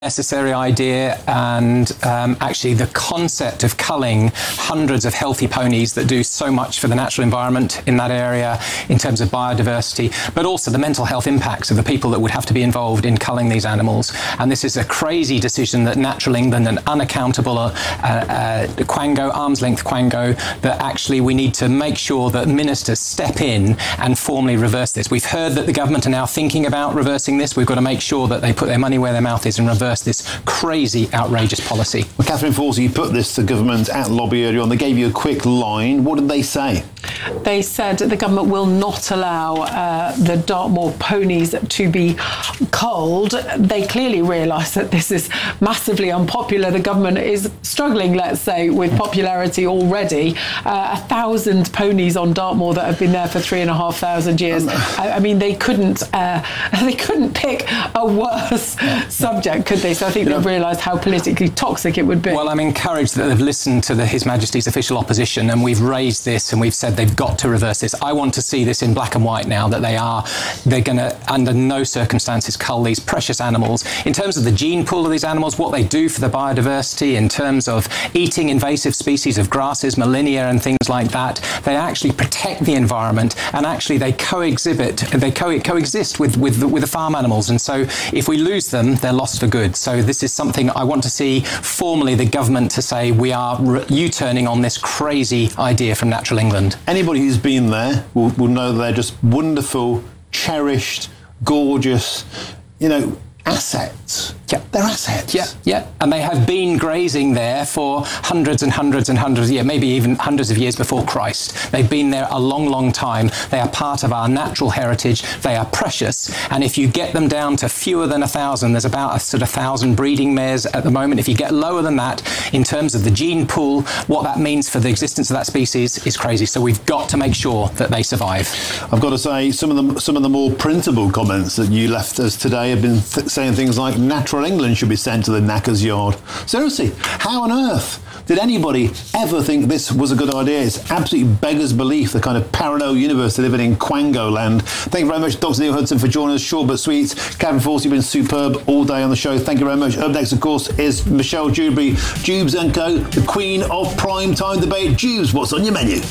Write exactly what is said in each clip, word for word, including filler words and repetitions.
necessary idea, and um, actually the concept of culling hundreds of healthy ponies that do so much for the natural environment in that area in terms of biodiversity, but also the mental health impacts of the people that would have to be involved in culling these animals. And this is a crazy decision that Natural England and unaccountable uh, uh, Quango, arm's length Quango, that actually we need to make sure that ministers step in and formally reverse this. We've heard that the government are now thinking about reversing this. We've got to make sure that they put their money where their mouth is and reverse this crazy, outrageous policy. Well, Catherine Forsey, you put this to government at lobby earlier on. They gave you a quick line. What did they say? They said the government will not allow uh, the Dartmoor ponies to be culled. They clearly realise that this is massively unpopular. The government is struggling, let's say, with popularity already. Uh, a thousand ponies on Dartmoor that have been there for three and a half thousand years. I, I mean, they couldn't. Uh, they couldn't pick a worse subject, could they? So I think they've realised how politically toxic it would be. Well, I'm encouraged that they've listened to the, His Majesty's official opposition, and we've raised this and we've said they've got to reverse this. I want to see this in black and white now, that they are, they're going to, under no circumstances, cull these precious animals. In terms of the gene pool of these animals, what they do for the biodiversity, in terms of eating invasive species of grasses, Molinia and things like that, they actually protect the environment, and actually they co-exhibit, they co- coexist with, with, with the farm animals. And so if we lose them, they're lost for good. So this is something I want to see formally the government to say we are re- U-turning on this crazy idea from Natural England. Anybody who's been there will, will know they're just wonderful, cherished, gorgeous, you know, assets. Yeah. They're assets. Yeah, yeah. And they have been grazing there for hundreds and hundreds and hundreds of years, maybe even hundreds of years before Christ. They've been there a long, long time. They are part of our natural heritage. They are precious. And if you get them down to fewer than a thousand, there's about a sort of thousand breeding mares at the moment. If you get lower than that, in terms of the gene pool, what that means for the existence of that species is crazy. So we've got to make sure that they survive. I've got to say, some of the, some of the more printable comments that you left us today have been th- saying things like Natural England should be sent to the knacker's yard. Seriously, how on earth did anybody ever think this was a good idea? It's absolutely beggars belief, the kind of parallel universe they live in in Quango land. Thank you very much, Doctor Neil Hudson, for joining us. Short but sweet. Catherine Forsey, you've been superb all day on the show. Thank you very much. Up next, of course, is Michelle Dewberry, Jubes and Co, the queen of prime time debate. Jubes, what's on your menu?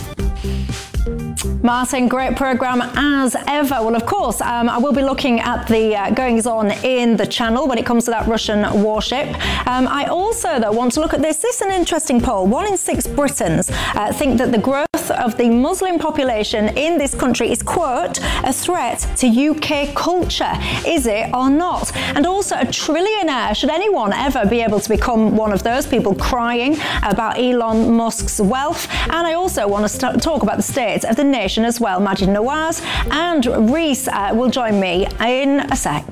Martin, great programme as ever. Well, of course, um, I will be looking at the uh, goings-on in the Channel when it comes to that Russian warship. Um, I also, though, want to look at this. This is an interesting poll. One in six Britons uh, think that the growth of the Muslim population in this country is, quote, a threat to U K culture. Is it or not? And also a trillionaire. Should anyone ever be able to become one of those people crying about Elon Musk's wealth? And I also want to st- talk about the state of the nation as well. Majid Nawaz and Reese uh, will join me in a sec.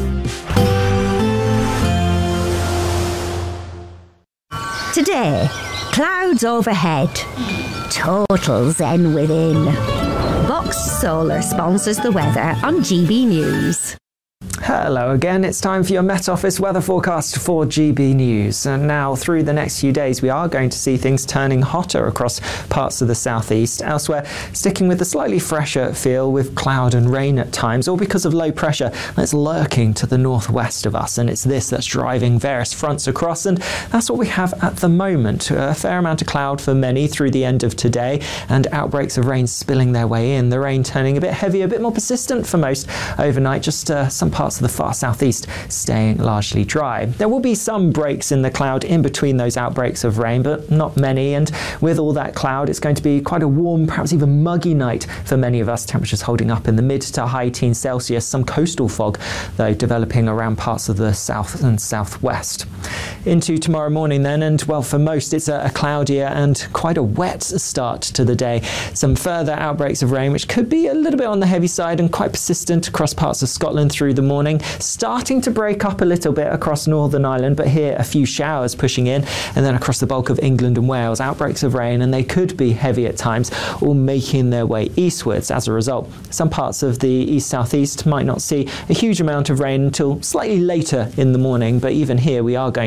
Today, clouds overhead, total zen within. Box Solar sponsors the weather on G B News. Hello again, it's time for your Met Office weather forecast for G B News. And now, through the next few days, we are going to see things turning hotter across parts of the southeast. Elsewhere, sticking with the slightly fresher feel with cloud and rain at times, all because of low pressure that's lurking to the northwest of us. And it's this that's driving various fronts across, and that's what we have at the moment. A fair amount of cloud for many through the end of today, and outbreaks of rain spilling their way in. The rain turning a bit heavier, a bit more persistent for most overnight, just uh, some parts of the far southeast staying largely dry. There will be some breaks in the cloud in between those outbreaks of rain, but not many. And with all that cloud, it's going to be quite a warm, perhaps even muggy night for many of us. Temperatures holding up in the mid to high teens Celsius. Some coastal fog, though, developing around parts of the south and southwest. Into tomorrow morning then, and well, for most, it's a, a cloudier and quite a wet start to the day. Some further outbreaks of rain, which could be a little bit on the heavy side and quite persistent across parts of Scotland through the morning. Starting to break up a little bit across Northern Ireland, but here a few showers pushing in, and then across the bulk of England and Wales, outbreaks of rain, and they could be heavy at times, all making their way eastwards as a result. Some parts of the east-southeast might not see a huge amount of rain until slightly later in the morning, but even here we are going to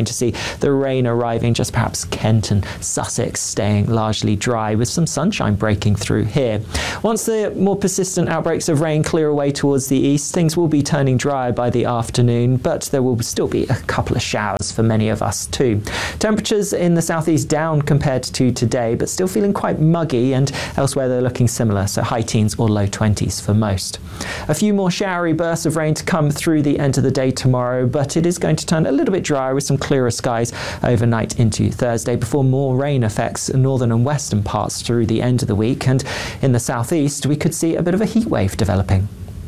to see the rain arriving, just perhaps Kent and Sussex staying largely dry with some sunshine breaking through here. Once the more persistent outbreaks of rain clear away towards the east, things will be turning drier by the afternoon, but there will still be a couple of showers for many of us too. Temperatures in the southeast down compared to today, but still feeling quite muggy, and elsewhere they're looking similar, so high teens or low twenties for most. A few more showery bursts of rain to come through the end of the day tomorrow, but it is going to turn a little bit drier with some clearer skies overnight into Thursday before more rain affects northern and western parts through the end of the week, and in the southeast we could see a bit of a heat wave developing.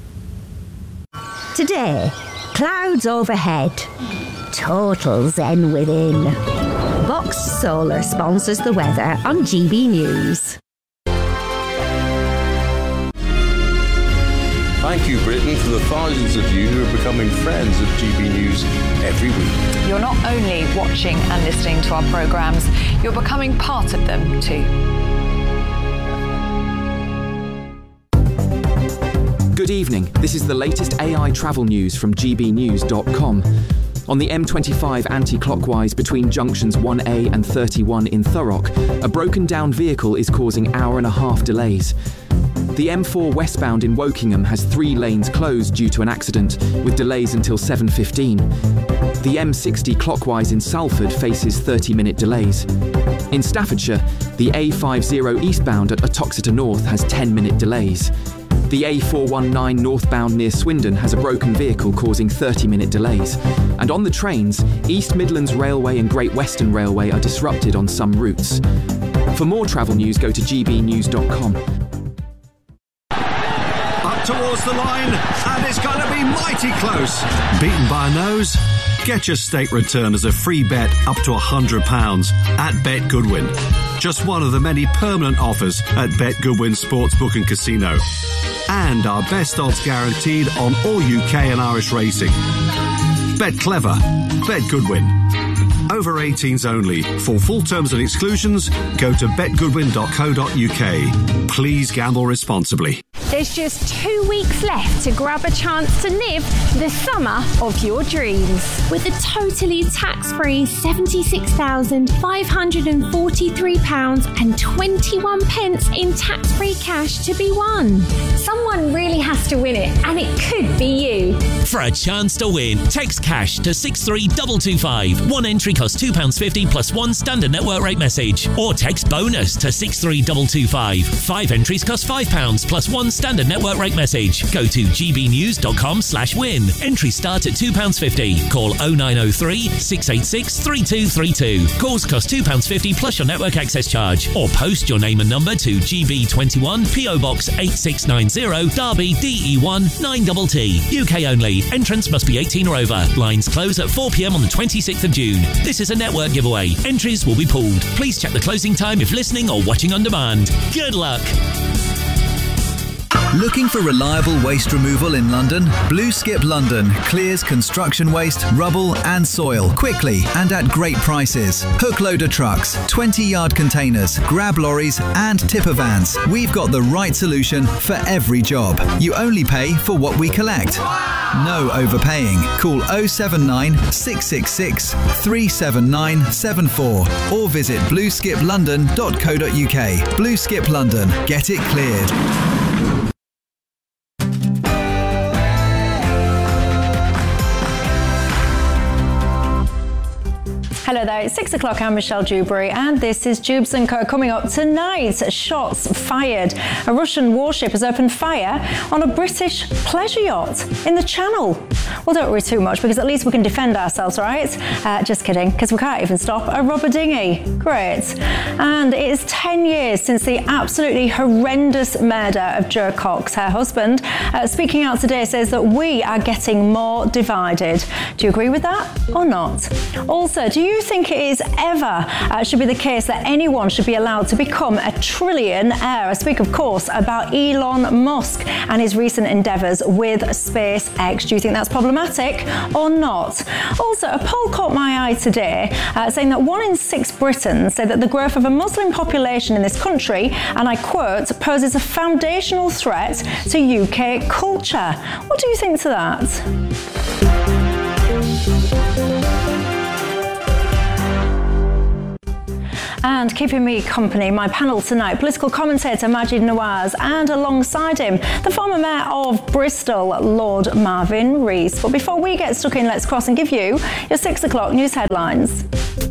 Today, clouds overhead, total zen within. Box Solar sponsors the weather on G B News. Thank you, Britain, for the thousands of you who are becoming friends of G B News every week. You're not only watching and listening to our programmes, you're becoming part of them too. Good evening. This is the latest A I travel news from G B news dot com. On the M twenty-five anti-clockwise between junctions one A and thirty-one in Thurrock, a broken down vehicle is causing hour and a half delays. The M four westbound in Wokingham has three lanes closed due to an accident, with delays until seven fifteen. The M sixty clockwise in Salford faces thirty minute delays. In Staffordshire, the A fifty eastbound at Uttoxeter North has ten minute delays. The A four nineteen northbound near Swindon has a broken vehicle causing thirty minute delays. And on the trains, East Midlands Railway and Great Western Railway are disrupted on some routes. For more travel news, go to G B news dot com. Up towards the line, and it's going to be mighty close. Beaten by a nose? Get your stake return as a free bet up to one hundred pounds at Bet Goodwin. Just one of the many permanent offers at Bet Goodwin Sportsbook and Casino. And our best odds guaranteed on all U K and Irish racing. Bet clever. Bet Goodwin. Over eighteens only. For full terms and exclusions, go to bet goodwin dot co dot U K. Please gamble responsibly. There's just two weeks left to grab a chance to live the summer of your dreams. With a totally tax-free seventy-six thousand five hundred forty-three pounds and twenty-one pence in tax-free cash to be won. Someone really has to win it, and it could be you. For a chance to win, text cash to six three two two five. One entry costs two pounds fifty plus one standard network rate message. Or text bonus to six three two two five. Five entries cost five pounds plus one standard network rate message. Go to G B news dot com slash win. Entries start at two pounds fifty. Call oh nine oh three, six eight six, three two three two. Calls cost two pounds fifty plus your network access charge. Or post your name and number to G B twenty-one, P O Box eight six nine zero, Derby, D E one nine T T. U K only. Entrants must be eighteen or over. Lines close at four p m on the twenty-sixth of June. This is a network giveaway. Entries will be pooled. Please check the closing time if listening or watching on demand. Good luck. Looking for reliable waste removal in London? Blue Skip London clears construction waste, rubble and soil quickly and at great prices. Hook loader trucks, twenty yard containers, grab lorries and tipper vans. We've got the right solution for every job. You only pay for what we collect. No overpaying. Call oh seven nine, six six six, three seven nine seven four or visit blue skip london dot co dot U K. Blue Skip London. Get it cleared. Hello there, it's six o'clock, I'm Michelle Dewberry, and this is Jubes and Co. Coming up tonight, shots fired. A Russian warship has opened fire on a British pleasure yacht in the Channel. Well, don't worry too much, because at least we can defend ourselves, right? Uh, just kidding, because we can't even stop a rubber dinghy. Great. And it is ten years since the absolutely horrendous murder of Jo Cox, her husband. Uh, speaking out today says that we are getting more divided. Do you agree with that or not? Also, do you think it is ever uh, should be the case that anyone should be allowed to become a trillionaire? I speak, of course, about Elon Musk and his recent endeavours with SpaceX. Do you think that's problematic or not? Also, a poll caught my eye today uh, saying that one in six Britons say that the growth of a Muslim population in this country, and I quote, poses a foundational threat to U K culture. What do you think to that? And keeping me company, my panel tonight, political commentator Majid Nawaz, and alongside him, the former Mayor of Bristol, Lord Marvin Rees. But before we get stuck in, let's cross and give you your six o'clock news headlines.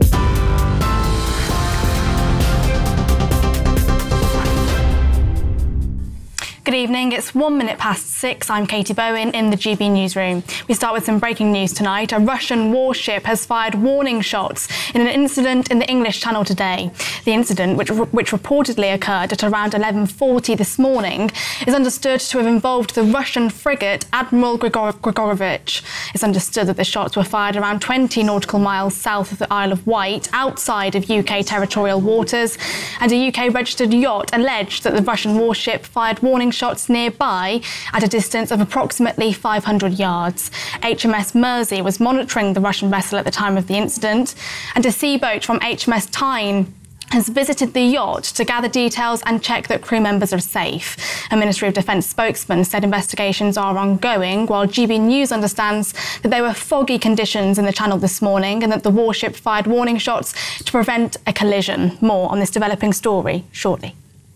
Good evening, it's one minute past six. I'm Katie Bowen in the G B newsroom. We start with some breaking news tonight. A Russian warship has fired warning shots in an incident in the English Channel today. The incident, which, which reportedly occurred at around eleven forty this morning, is understood to have involved the Russian frigate Admiral Grigor- Grigorovich. It's understood that the shots were fired around twenty nautical miles south of the Isle of Wight, outside of U K territorial waters, and a U K-registered yacht alleged that the Russian warship fired warning shots nearby at a distance of approximately five hundred yards. H M S Mersey was monitoring the Russian vessel at the time of the incident, and a sea boat from H M S Tyne has visited the yacht to gather details and check that crew members are safe. A Ministry of Defence spokesman said investigations are ongoing, while G B News understands that there were foggy conditions in the Channel this morning and that the warship fired warning shots to prevent a collision. More on this developing story shortly.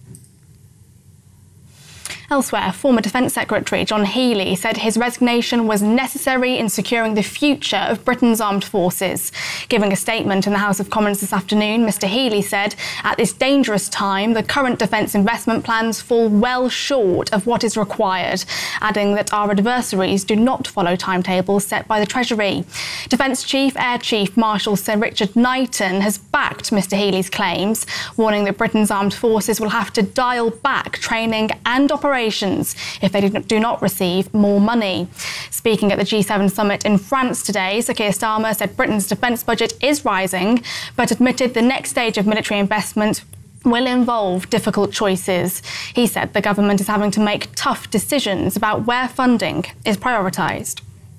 Elsewhere, former Defence Secretary John Healey said his resignation was necessary in securing the future of Britain's armed forces. Giving a statement in the House of Commons this afternoon, Mr Healey said, at this dangerous time, the current defence investment plans fall well short of what is required, adding that our adversaries do not follow timetables set by the Treasury. Defence Chief Air Chief Marshal Sir Richard Knighton has backed Mr Healey's claims, warning that Britain's armed forces will have to dial back training and operations if they do not receive more money. Speaking at the G seven summit in France today, Sir Keir Starmer said Britain's defence budget is rising, but admitted the next stage of military investment will involve difficult choices. He said the government is having to make tough decisions about where funding is prioritised.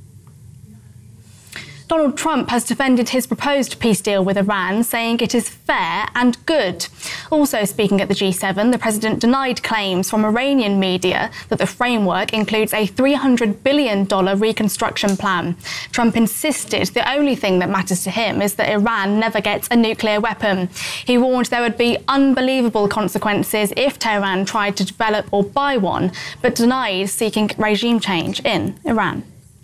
Donald Trump has defended his proposed peace deal with Iran, saying it is fair and good. Also speaking at the G seven, the president denied claims from Iranian media that the framework includes a three hundred billion dollars reconstruction plan. Trump insisted the only thing that matters to him is that Iran never gets a nuclear weapon. He warned there would be unbelievable consequences if Tehran tried to develop or buy one, but denied seeking regime change in Iran.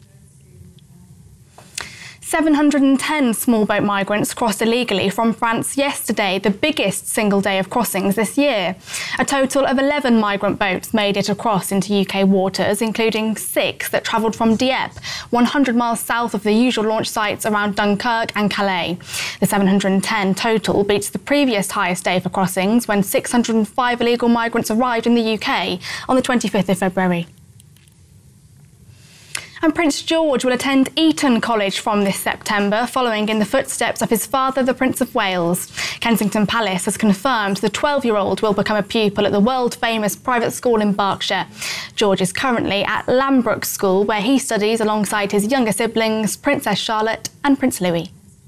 seven hundred ten small boat migrants crossed illegally from France yesterday, the biggest single day of crossings this year. A total of eleven migrant boats made it across into U K waters, including six that travelled from Dieppe, one hundred miles south of the usual launch sites around Dunkirk and Calais. The seven hundred ten total beats the previous highest day for crossings, when six hundred five illegal migrants arrived in the U K on the twenty-fifth of February. And Prince George will attend Eton College from this September, following in the footsteps of his father, the Prince of Wales. Kensington Palace has confirmed the twelve-year-old will become a pupil at the world-famous private school in Berkshire. George is currently at Lambrook School, where he studies alongside his younger siblings, Princess Charlotte and Prince Louis.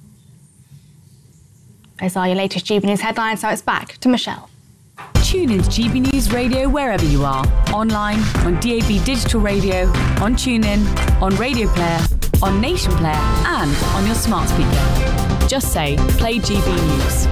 Those are your latest G B News headlines. Now it's back to Michelle. Tune in to G B News Radio wherever you are. Online, on D A B Digital Radio, on TuneIn, on Radio Player, on Nation Player, and on your smart speaker. Just say, play G B News.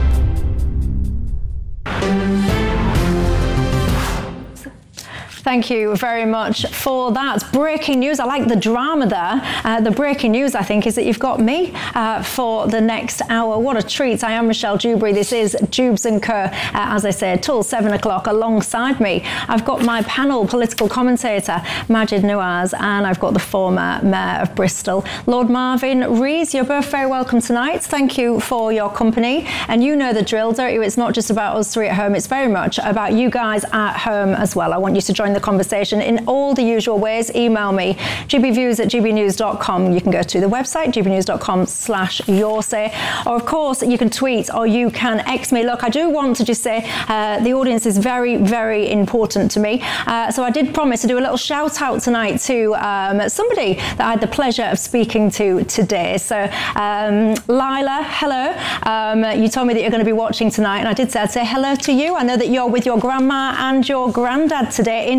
Thank you very much for that. Breaking news. I like the drama there. Uh, the breaking news, I think, is that you've got me uh, for the next hour. What a treat. I am Michelle Dewberry. This is Dubes and Co, uh, as I said, till seven o'clock. Alongside me, I've got my panel political commentator, Majid Nawaz, and I've got the former Mayor of Bristol, Lord Marvin Rees. You're both very welcome tonight. Thank you for your company. And you know the drill, don't you? It's not just about us three at home. It's very much about you guys at home as well. I want you to join the conversation in all the usual ways. Email me, gbviews at gbnews dot com. You can go to the website, gbnews dot com slash your say. Or, of course, you can tweet or you can X me. Look, I do want to just say uh, the audience is very, very important to me. Uh, so I did promise to do a little shout out tonight to um, somebody that I had the pleasure of speaking to today. So, um, Lila, hello. Um, you told me that you're going to be watching tonight, and I did say I'd say hello to you. I know that you're with your grandma and your granddad today in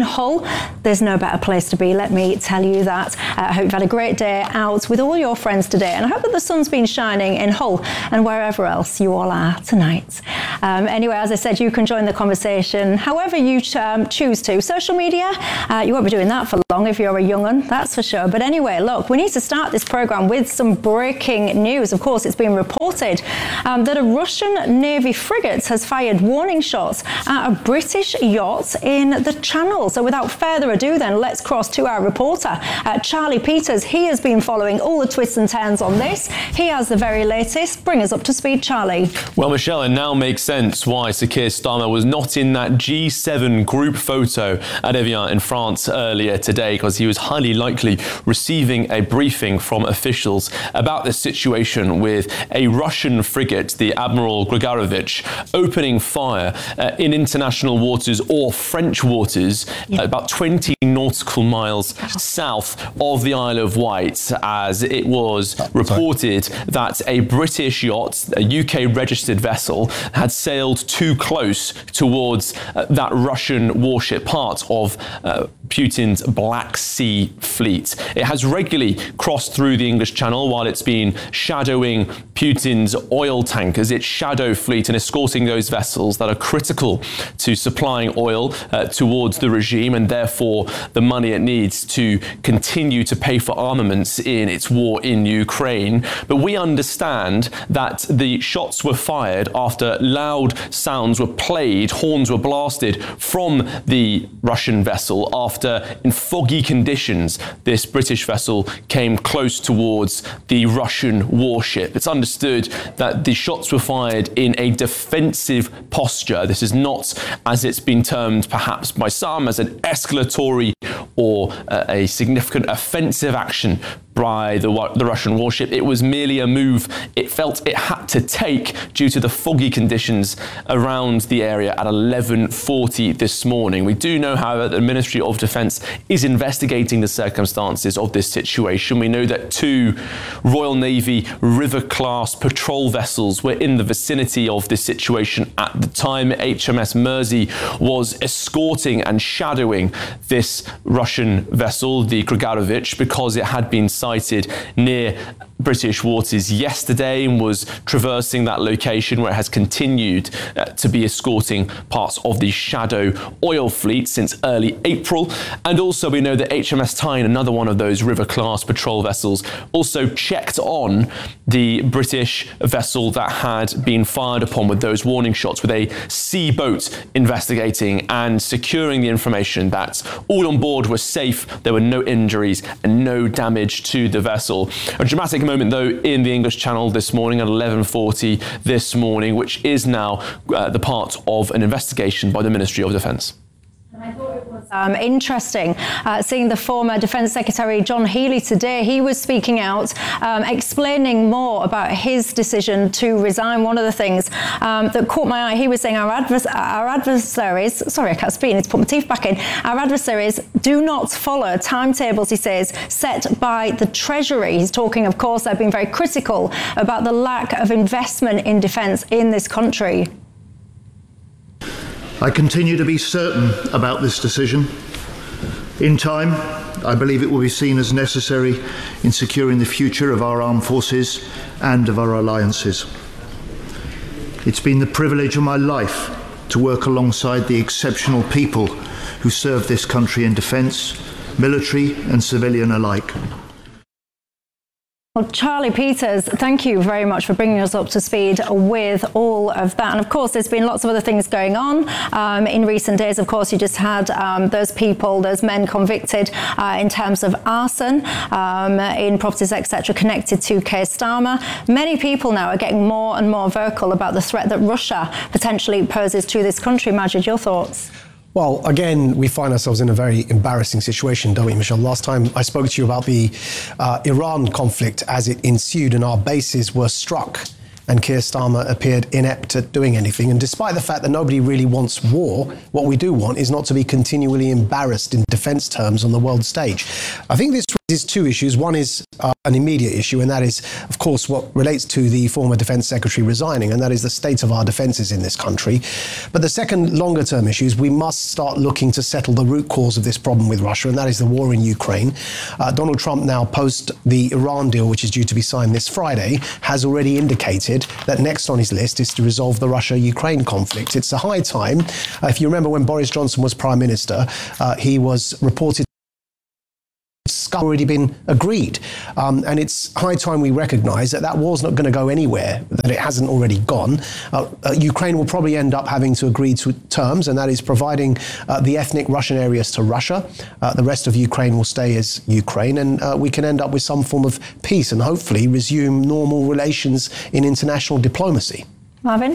Hull. There's no better place to be, let me tell you that. Uh, I hope you've had a great day out with all your friends today, and I hope that the sun's been shining in Hull and wherever else you all are tonight. Um, anyway, as I said, you can join the conversation however you ch- um, choose to. Social media, uh, you won't be doing that for long if you're a young un, that's for sure. But anyway, look, we need to start this programme with some breaking news. Of course, it's been reported um, that a Russian Navy frigate has fired warning shots at a British yacht in the Channel. So without further ado then, let's cross to our reporter, uh, Charlie Peters. He has been following all the twists and turns on this. He has the very latest. Bring us up to speed, Charlie. Well, Michelle, it now makes sense why Sir Keir Starmer was not in that G seven group photo at Evian in France earlier today, because he was highly likely receiving a briefing from officials about the situation with a Russian frigate, the Admiral Grigorovich, opening fire uh, in international waters or French waters, yeah. uh, about twenty nautical miles south of the Isle of Wight, as it was reported that a British yacht, a U K registered vessel, had sailed too close towards uh, that Russian warship, part of uh, Putin's Black Sea fleet. It has regularly crossed through the English Channel while it's been shadowing Putin's oil tankers, its shadow fleet, and escorting those vessels that are critical to supplying oil uh, towards the regime, and therefore the money it needs to continue to pay for armaments in its war in Ukraine. But we understand that the shots were fired after loud sounds were played, horns were blasted from the Russian vessel after, in foggy conditions, this British vessel came close towards the Russian warship. It's understood that the shots were fired in a defensive posture. This is not, as it's been termed perhaps by some, as an escalatory or uh, a significant offensive action by the, the Russian warship. It was merely a move it felt it had to take due to the foggy conditions around the area at eleven forty this morning. We do know, however, that the Ministry of Defence is investigating the circumstances of this situation. We know that two Royal Navy River-class patrol vessels were in the vicinity of this situation at the time. H M S Mersey was escorting and shadowing this Russian vessel, the Grigorovich, because it had been sighted near British waters yesterday and was traversing that location, where it has continued uh, to be escorting parts of the shadow oil fleet since early April. And also we know that H M S Tyne, another one of those river-class patrol vessels, also checked on the British vessel that had been fired upon with those warning shots, with a sea boat investigating and securing the information that all on board were safe, there were no injuries and no damage to the vessel. A dramatic moment though in the English Channel this morning at eleven forty this morning, which is now uh, the part of an investigation by the Ministry of Defence. I thought it was um, interesting uh, seeing the former Defence Secretary John Healey today. He was speaking out, um, explaining more about his decision to resign. One of the things um, that caught my eye, he was saying our, advers- our adversaries, sorry, I can't speak, I need to put my teeth back in, our adversaries do not follow timetables, he says, set by the Treasury. He's talking, of course, they've been very critical about the lack of investment in defence in this country. I continue to be certain about this decision. In time, I believe it will be seen as necessary in securing the future of our armed forces and of our alliances. It's been the privilege of my life to work alongside the exceptional people who serve this country in defence, military and civilian alike. Well, Charlie Peters, thank you very much for bringing us up to speed with all of that. And of course, there's been lots of other things going on um, in recent days. Of course, you just had um, those people, those men convicted uh, in terms of arson um, in properties, et cetera, connected to Keir Starmer. Many people now are getting more and more vocal about the threat that Russia potentially poses to this country. Majid, your thoughts? Well, again, we find ourselves in a very embarrassing situation, don't we, Michelle? Last time I spoke to you about the uh, Iran conflict as it ensued and our bases were struck and Keir Starmer appeared inept at doing anything. And despite the fact that nobody really wants war, what we do want is not to be continually embarrassed in defence terms on the world stage. I think this There's two issues. One is uh, an immediate issue, and that is, of course, what relates to the former Defence Secretary resigning, and that is the state of our defences in this country. But the second longer-term issue is we must start looking to settle the root cause of this problem with Russia, and that is the war in Ukraine. Uh, Donald Trump now, post the Iran deal, which is due to be signed this Friday, has already indicated that next on his list is to resolve the Russia-Ukraine conflict. It's a high time. Uh, if you remember when Boris Johnson was Prime Minister, uh, he was reported already been agreed. Um, and it's high time we recognise that that war's not going to go anywhere, that it hasn't already gone. Uh, uh, Ukraine will probably end up having to agree to terms, and that is providing uh, the ethnic Russian areas to Russia. Uh, the rest of Ukraine will stay as Ukraine, and uh, we can end up with some form of peace and hopefully resume normal relations in international diplomacy. Marvin?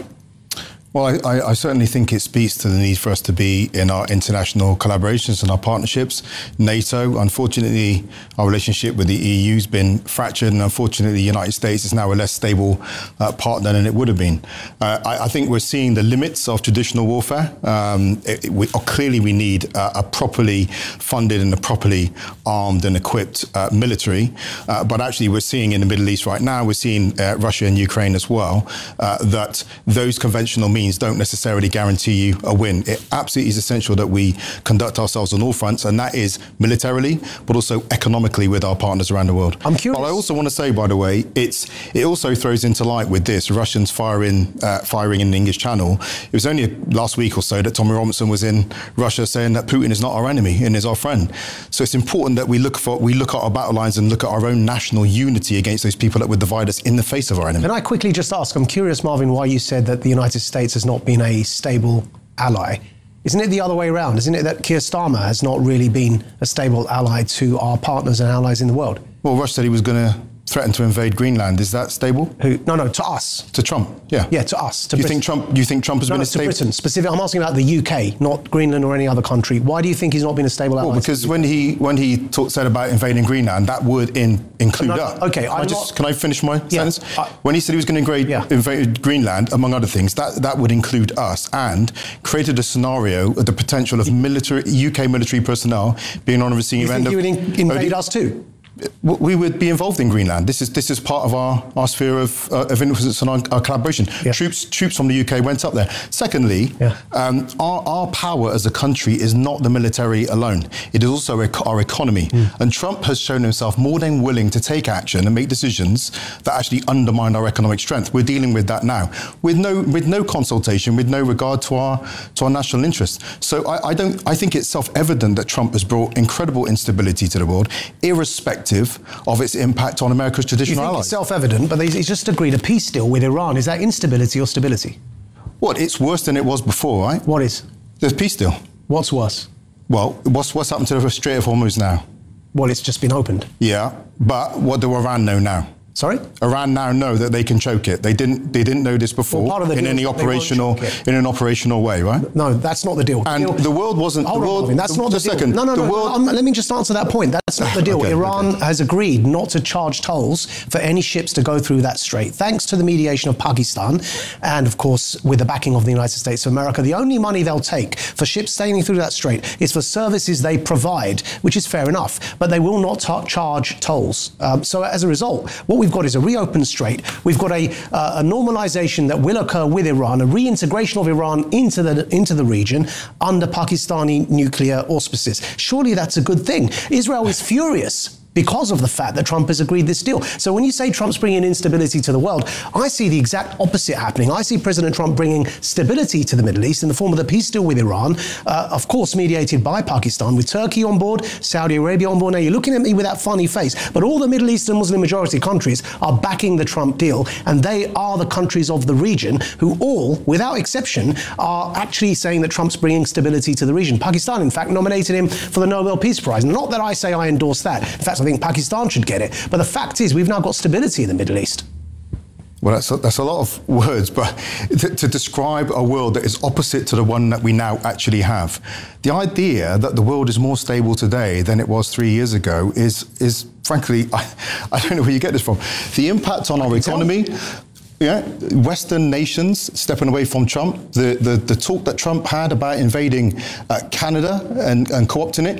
Well, I, I certainly think it speaks to the need for us to be in our international collaborations and our partnerships. NATO, unfortunately, our relationship with the E U has been fractured, and unfortunately, the United States is now a less stable uh, partner than it would have been. Uh, I, I think we're seeing the limits of traditional warfare. Um, it, it, we, clearly, we need uh, a properly funded and a properly armed and equipped uh, military. Uh, but actually, we're seeing in the Middle East right now, we're seeing uh, Russia and Ukraine as well, uh, that those conventional means don't necessarily guarantee you a win. It absolutely is essential that we conduct ourselves on all fronts, and that is militarily, but also economically with our partners around the world. I'm curious. But I also want to say, by the way, it's it also throws into light with this Russians firing uh, firing in the English Channel. It was only last week or so that Tommy Robinson was in Russia saying that Putin is not our enemy and is our friend. So it's important that we look for we look at our battle lines and look at our own national unity against those people that would divide us in the face of our enemy. Can I quickly just ask, I'm curious, Marvin, why you said that the United States has not been a stable ally. Isn't it the other way around? Isn't it that Keir Starmer has not really been a stable ally to our partners and allies in the world? Well, Rush said he was going to threaten to invade Greenland. Is that stable? Who? No, no, to us. To Trump, yeah. Yeah, to us. To you Britain. think Trump? You think Trump has no, been no, a stable? to Britain, specific. I'm asking about the U K, not Greenland or any other country. Why do you think he's not been a stable ally? Well, because when he when he talk, said about invading Greenland, that would in, include no, no, us. Okay, can I'm I just not, can I finish my yeah, sentence? I, when he said he was going to invade, yeah. invade Greenland, among other things, that that would include us, and created a scenario of the potential of military U K military personnel being on a receiving you end think of. You would in, invade us too? We would be involved in Greenland. This is this is part of our, our sphere of, uh, of influence and our, our collaboration. Yeah. Troops troops from the U K went up there. Secondly, yeah. um, our, our power as a country is not the military alone. It is also our economy. Mm. And Trump has shown himself more than willing to take action and make decisions that actually undermine our economic strength. We're dealing with that now, with no with no consultation, with no regard to our to our national interests. So I, I don't. I think it's self-evident that Trump has brought incredible instability to the world, irrespective of its impact on America's traditional you think allies. It's self-evident, but he's just agreed a peace deal with Iran. Is that instability or stability? What? It's worse than it was before, right? What is? The peace deal. What's worse? Well, what's what's happened to the Strait of Hormuz now? Well, it's just been opened. Yeah, but what do Iran know now? Sorry? Iran now know that they can choke it. They didn't. They didn't know this before well, part of the in any operational in an operational way, right? No, that's not the deal. And the, deal, the world wasn't. Hold the world. On, that's the, not the deal. Second, no, no, the no. World, um, let me just answer that point. That's not the deal. okay, Iran okay. has agreed not to charge tolls for any ships to go through that strait, thanks to the mediation of Pakistan, and of course with the backing of the United States of America. The only money they'll take for ships sailing through that strait is for services they provide, which is fair enough. But they will not t- charge tolls. Um, so as a result, what we've got is a reopened strait. We've got a, uh, a normalization that will occur with Iran, a reintegration of Iran into the into the region under Pakistani nuclear auspices. Surely that's a good thing. Israel is furious because of the fact that Trump has agreed this deal. So when you say Trump's bringing instability to the world, I see the exact opposite happening. I see President Trump bringing stability to the Middle East in the form of the peace deal with Iran, uh, of course mediated by Pakistan, with Turkey on board, Saudi Arabia on board. Now you're looking at me with that funny face, but all the Middle Eastern Muslim majority countries are backing the Trump deal, and they are the countries of the region who all, without exception, are actually saying that Trump's bringing stability to the region. Pakistan, in fact, nominated him for the Nobel Peace Prize. Not that I say I endorse that. In fact, I think Pakistan should get it. But the fact is, we've now got stability in the Middle East. Well, that's a, that's a lot of words, but to, to describe a world that is opposite to the one that we now actually have. The idea that the world is more stable today than it was three years ago is, is frankly, I, I don't know where you get this from. The impact on our economy, yeah, Western nations stepping away from Trump, the, the, the talk that Trump had about invading uh, Canada and, and co-opting it,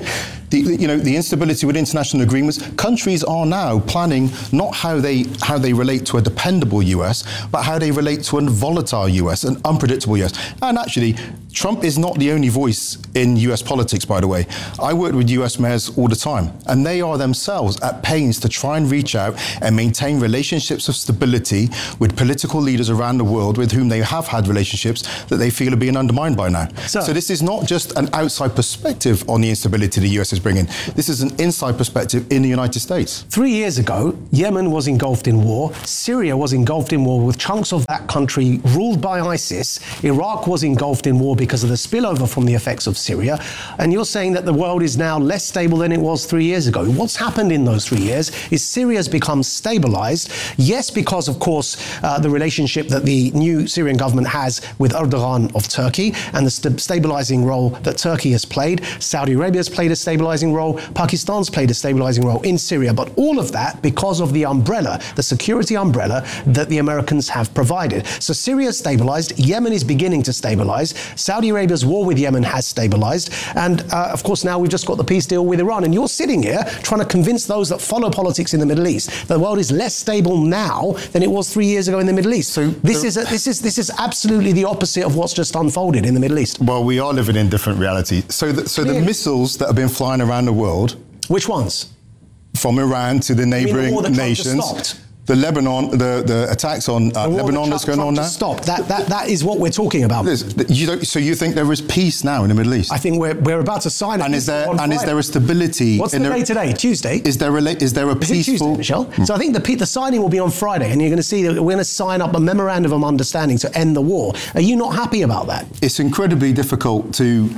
The, you know, the instability with international agreements. Countries are now planning not how they how they relate to a dependable U S, but how they relate to a volatile U S, an unpredictable U S. And actually, Trump is not the only voice in U S politics, by the way. I work with U S mayors all the time, and they are themselves at pains to try and reach out and maintain relationships of stability with political leaders around the world with whom they have had relationships that they feel are being undermined by now. So, so this is not just an outside perspective on the instability the U S is bringing. This is an inside perspective in the United States. Three years ago, Yemen was engulfed in war. Syria was engulfed in war with chunks of that country ruled by ISIS. Iraq was engulfed in war because of the spillover from the effects of Syria. And you're saying that the world is now less stable than it was three years ago. What's happened in those three years is Syria's become stabilized. Yes, because, of course, uh, the relationship that the new Syrian government has with Erdogan of Turkey and the st- stabilizing role that Turkey has played. Saudi Arabia has played a stabilizing role. Pakistan's played a stabilizing role in Syria. But all of that because of the umbrella, the security umbrella that the Americans have provided. So Syria is stabilized. Yemen is beginning to stabilize. Saudi Arabia's war with Yemen has stabilized. And, uh, of course, now we've just got the peace deal with Iran. And you're sitting here trying to convince those that follow politics in the Middle East that the world is less stable now than it was three years ago in the Middle East. So this is a, this is this is absolutely the opposite of what's just unfolded in the Middle East. Well, we are living in different reality. So, the, so the missiles that have been flying around the world. Which ones? From Iran to the neighbouring nations. The Lebanon, the, the attacks on uh, Lebanon that's going on now? Stop. That, that, that is what we're talking about. You don't, so you think there is peace now in the Middle East? I think we're, we're about to sign it. And is there and is there a stability? What's the day today? Tuesday? Is there a, is there a is peaceful... Tuesday, Michelle? Mm. So I think the, the signing will be on Friday, and you're going to see that we're going to sign up a memorandum of understanding to end the war. Are you not happy about that? It's incredibly difficult to...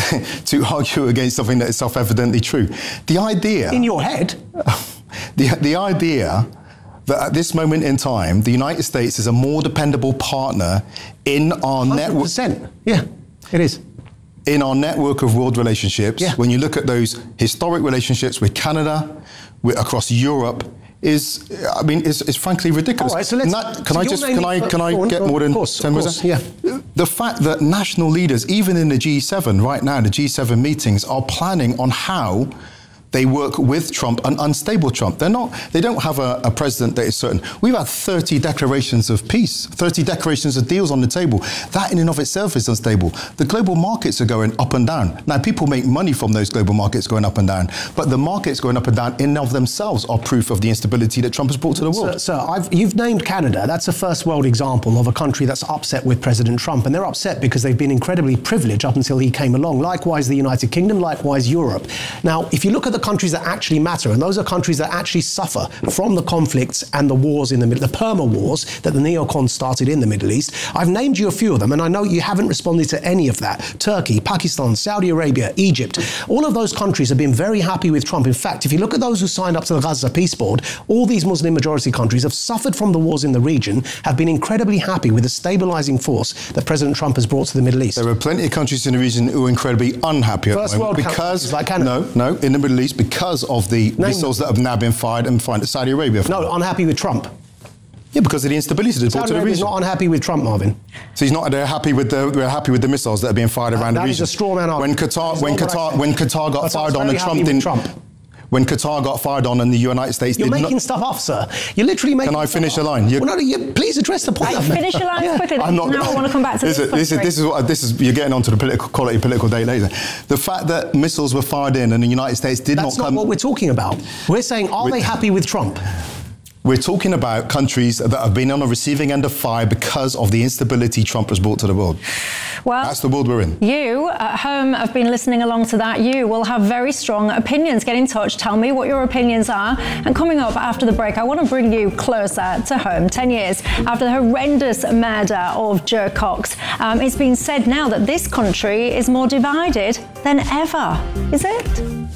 to argue against something that is self-evidently true. The idea... In your head? the, the idea... that at this moment in time, the United States is a more dependable partner in our network. one hundred percent. Yeah, it is. In our network of world relationships, yeah. When you look at those historic relationships with Canada, with, across Europe, is, I mean, is, is frankly ridiculous. All right, so let's, that, can so I just, can I, can I get more than course, ten course, minutes? Yeah. The fact that national leaders, even in the G seven right now, the G seven meetings, are planning on how they work with Trump, an unstable Trump. They're not, they don't have a, a president that is certain. We've had thirty declarations of peace, thirty declarations of deals on the table. That in and of itself is unstable. The global markets are going up and down. Now, people make money from those global markets going up and down, but the markets going up and down in and of themselves are proof of the instability that Trump has brought to the world. Sir, sir I've, you've named Canada. That's a first world example of a country that's upset with President Trump, and they're upset because they've been incredibly privileged up until he came along. Likewise, the United Kingdom, likewise, Europe. Now, if you look at the countries that actually matter, and those are countries that actually suffer from the conflicts and the wars in the Middle, the perma wars that the neocons started in the Middle East. I've named you a few of them, and I know you haven't responded to any of that. Turkey, Pakistan, Saudi Arabia, Egypt. All of those countries have been very happy with Trump. In fact, if you look at those who signed up to the Gaza Peace Board, all these Muslim majority countries have suffered from the wars in the region, have been incredibly happy with the stabilizing force that President Trump has brought to the Middle East. There are plenty of countries in the region who are incredibly unhappy at First the moment world because like Canada. no, no, in the Middle East because of the Name missiles them. that have now been fired and fired at Saudi Arabia. No, unhappy with Trump. Yeah, because of the instability that's brought to the region. Saudi Arabia's not unhappy with Trump, Marvin. So he's not. They're happy with the. They're happy with the missiles that are being fired around uh, the region. That is a straw man When Qatar, when Qatar, when Qatar got but fired on and Trump didn't. Trump. When Qatar got fired on and the United States You're did not... making stuff up, sir. You're literally making Can I finish the line? Well, no, you, please address the point. Right, finish your line yeah. quickly. I'm not, now I want to come back to this. This is, this is, this is what this is. You're getting onto the political quality political day later. The fact that missiles were fired in and the United States did That's not come... That's not what we're talking about. We're saying, are they happy with Trump? We're talking about countries that have been on the receiving end of fire because of the instability Trump has brought to the world. Well, that's the world we're in. You at home have been listening along to that. You will have very strong opinions. Get in touch. Tell me what your opinions are. And coming up after the break, I want to bring you closer to home. Ten years after the horrendous murder of Joe Cox, um, it's been said now that this country is more divided than ever. Is it?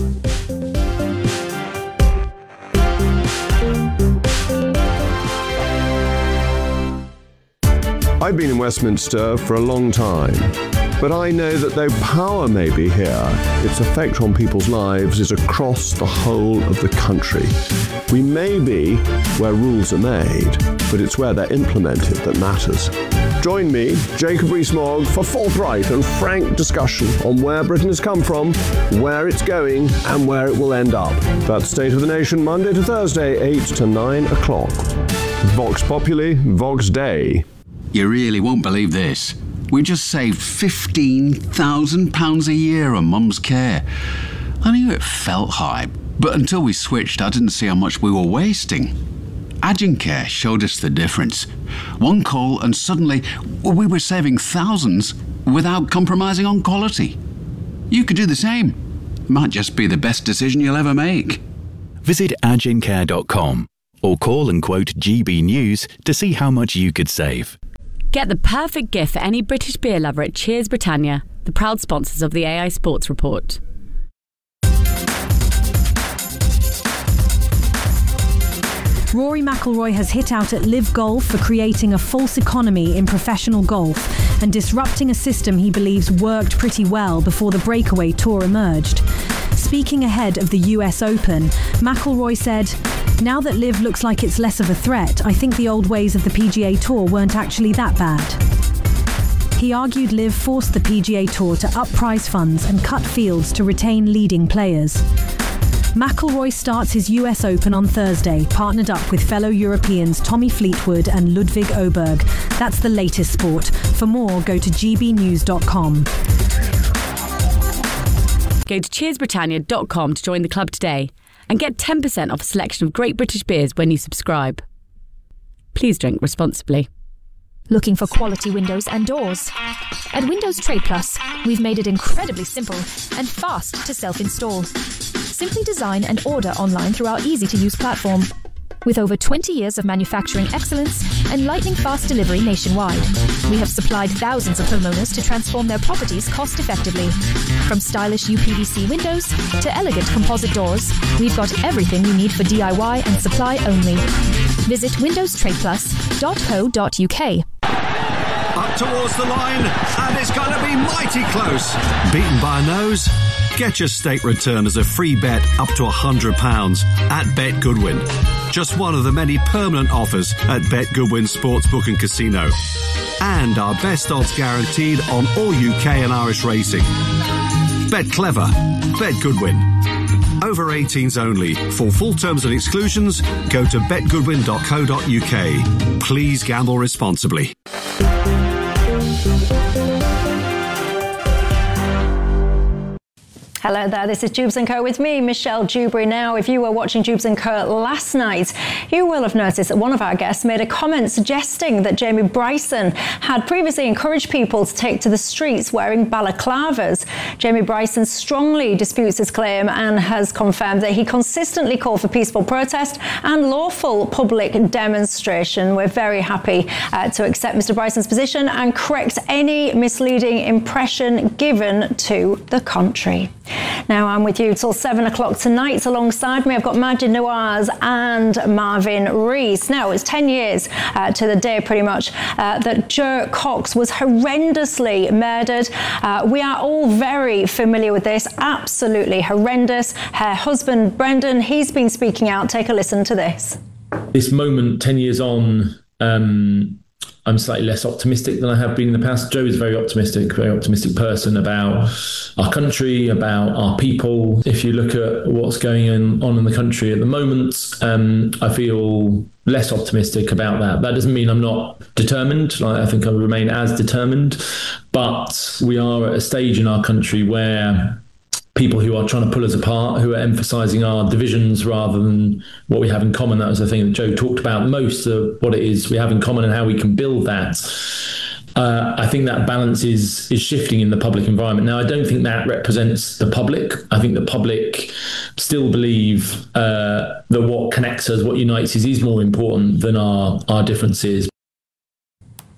I've been in Westminster for a long time, but I know that though power may be here, its effect on people's lives is across the whole of the country. We may be where rules are made, but it's where they're implemented that matters. Join me, Jacob Rees-Mogg, for forthright and frank discussion on where Britain has come from, where it's going, and where it will end up. That's State of the Nation, Monday to Thursday, eight to nine o'clock. Vox Populi, Vox Dei. You really won't believe this. We just saved fifteen thousand pounds a year on Mum's care. I knew it felt high, but until we switched, I didn't see how much we were wasting. Agincare showed us the difference. One call and suddenly we were saving thousands without compromising on quality. You could do the same. Might just be the best decision you'll ever make. Visit agincare dot com or call and quote G B News to see how much you could save. Get the perfect gift for any British beer lover at Cheers Britannia, the proud sponsors of the A I Sports Report. Rory McIlroy has hit out at Live Golf for creating a false economy in professional golf and disrupting a system he believes worked pretty well before the breakaway tour emerged. Speaking ahead of the U S Open, McIlroy said, "Now that Live looks like it's less of a threat, I think the old ways of the P G A Tour weren't actually that bad." He argued Live forced the P G A Tour to up prize funds and cut fields to retain leading players. McIlroy starts his U S Open on Thursday, partnered up with fellow Europeans Tommy Fleetwood and Ludwig Oberg. That's the latest sport. For more, go to g b news dot com. Go to cheers britannia dot com to join the club today and get ten percent off a selection of great British beers when you subscribe. Please drink responsibly. Looking for quality windows and doors? At Windows Trade Plus, we've made it incredibly simple and fast to self-install. Simply design and order online through our easy-to-use platform. With over twenty years of manufacturing excellence and lightning-fast delivery nationwide, we have supplied thousands of homeowners to transform their properties cost-effectively. From stylish U P V C windows to elegant composite doors, we've got everything you need for D I Y and supply only. Visit windows trade plus dot co dot u k. Up towards the line, and it's going to be mighty close. Beaten by a nose? Get your state return as a free bet up to one hundred pounds at Bet Goodwin. Just one of the many permanent offers at Bet Goodwin Sportsbook and Casino. And our best odds guaranteed on all U K and Irish racing. Bet clever. Bet Goodwin. Over eighteens only. For full terms and exclusions, go to bet goodwin dot co dot u k. Please gamble responsibly. Hello there, this is Jubes and Co with me, Michelle Dewberry. Now, if you were watching Jubes and Co last night, you will have noticed that one of our guests made a comment suggesting that Jamie Bryson had previously encouraged people to take to the streets wearing balaclavas. Jamie Bryson strongly disputes this claim and has confirmed that he consistently called for peaceful protest and lawful public demonstration. We're very happy uh, to accept Mister Bryson's position and correct any misleading impression given to the country. Now I'm with you till seven o'clock tonight. Alongside me, I've got Majid Nawaz and Marvin Rees. Now, it's ten years uh, to the day, pretty much, uh, that Jo Cox was horrendously murdered. Uh, we are all very familiar with this. Absolutely horrendous. Her husband, Brendan, he's been speaking out. Take a listen to this. This moment, ten years on, um, I'm slightly less optimistic than I have been in the past. Jo is a very optimistic, very optimistic person about our country, about our people. If you look at what's going on in the country at the moment, um, I feel less optimistic about that. That doesn't mean I'm not determined. Like, I think I remain as determined. But we are at a stage in our country where people who are trying to pull us apart, who are emphasising our divisions rather than what we have in common. That was the thing that Jo talked about most, of what it is we have in common and how we can build that. Uh, I think that balance is is shifting in the public environment. Now, I don't think that represents the public. I think the public still believe uh, that what connects us, what unites us, is more important than our, our differences.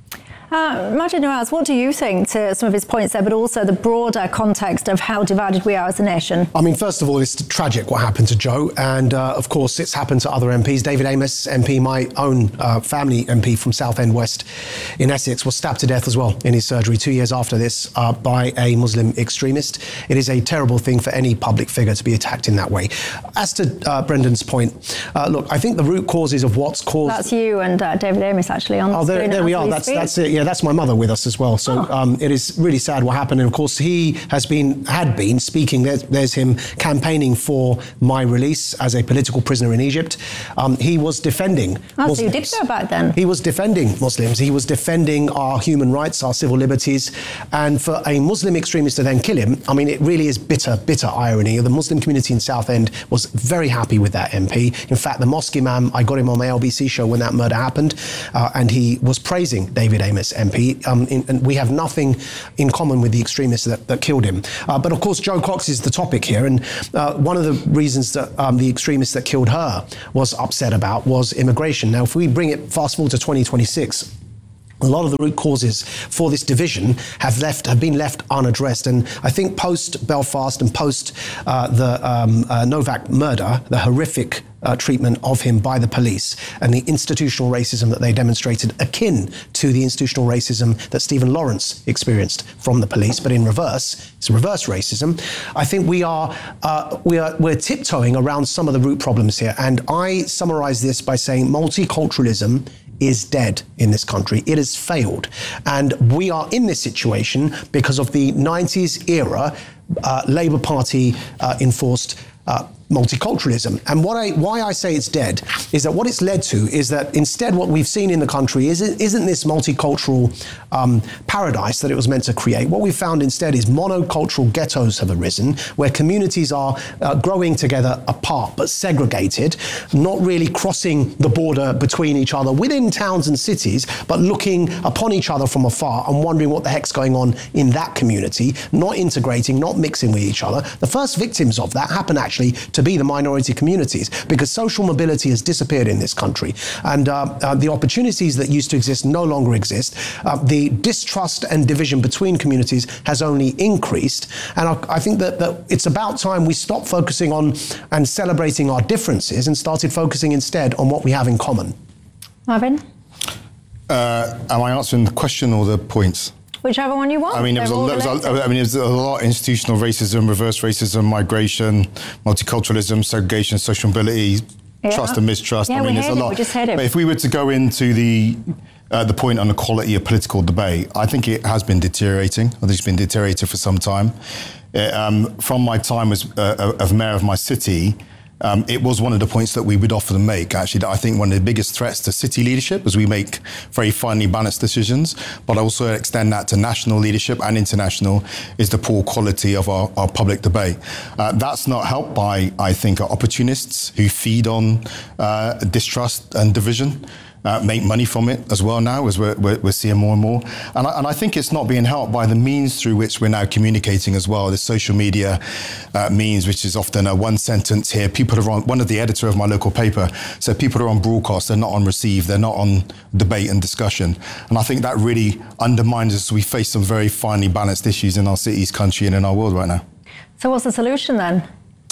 Uh, Majid Nawaz, what do you think to some of his points there, but also the broader context of how divided we are as a nation? I mean, first of all, it's tragic what happened to Joe. And uh, of course, it's happened to other M Ps. David Amess, M P, my own uh, family M P from Southend West in Essex, was stabbed to death as well in his surgery two years after this uh, by a Muslim extremist. It is a terrible thing for any public figure to be attacked in that way. As to uh, Brendan's point, uh, look, I think the root causes of what's caused... That's you and uh, David Amess actually on the Oh, there, screen there we as are. we That's speak. that's it. Yeah, that's my mother with us as well. So Oh. um, it is really sad what happened. And of course, he has been, had been speaking. There's, there's him campaigning for my release as a political prisoner in Egypt. Um, he was defending Oh, Muslims. so you did go back then? He was defending Muslims. He was defending our human rights, our civil liberties. And for a Muslim extremist to then kill him, I mean, it really is bitter, bitter irony. The Muslim community in Southend was very happy with that M P. In fact, the mosque imam, I got him on my L B C show when that murder happened, uh, and he was praising David Amess, M P. Um, in, and we have nothing in common with the extremists that, that killed him. Uh, but of course, Jo Cox is the topic here. And uh, one of the reasons that um, the extremists that killed her was upset about was immigration. Now, if we bring it fast forward to twenty twenty-six, a lot of the root causes for this division have left have been left unaddressed, and I think post Belfast and post uh, the um, uh, Novak murder, the horrific uh, treatment of him by the police, and the institutional racism that they demonstrated, akin to the institutional racism that Stephen Lawrence experienced from the police, but in reverse, it's reverse racism. I think we are uh, we are we're tiptoeing around some of the root problems here, and I summarise this by saying multiculturalism is dead in this country. It has failed. And we are in this situation because of the nineties era uh, Labour Party uh, enforced uh, multiculturalism. And what I, why I say it's dead is that what it's led to is that instead what we've seen in the country isn't, isn't this multicultural um, paradise that it was meant to create. What we've found instead is monocultural ghettos have arisen, where communities are uh, growing together apart but segregated, not really crossing the border between each other within towns and cities, but looking upon each other from afar and wondering what the heck's going on in that community, not integrating, not mixing with each other. The first victims of that happen actually to be the minority communities, because social mobility has disappeared in this country, and uh, uh, the opportunities that used to exist no longer exist. Uh, the distrust and division between communities has only increased, and I, I think that, that it's about time we stopped focusing on and celebrating our differences and started focusing instead on what we have in common. Marvin? Uh, am I answering the question or the points? Whichever one you want. I mean, there was, a, there was a, I mean, there's a lot of institutional racism, reverse racism, migration, multiculturalism, segregation, social mobility, yeah. trust and mistrust. Yeah, I mean, we there's a heard lot. It. We just heard it. But if we were to go into the uh, the point on the quality of political debate, I think it has been deteriorating. I think it's been deteriorating for some time. It, um, from my time as uh, of mayor of my city, Um, it was one of the points that we would often make, actually, that I think one of the biggest threats to city leadership as we make very finely balanced decisions, but also extend that to national leadership and international, is the poor quality of our, our public debate. Uh, that's not helped by, I think, opportunists who feed on uh, distrust and division. Uh, make money from it as well now, as we're, we're, we're seeing more and more. And I, and I think it's not being helped by the means through which we're now communicating as well. The social media uh, means, which is often a one sentence here. People are on, one of the editor of my local paper said people are on broadcast, they're not on receive, they're not on debate and discussion. And I think that really undermines us. We face some very finely balanced issues in our cities, country and in our world right now. So what's the solution then?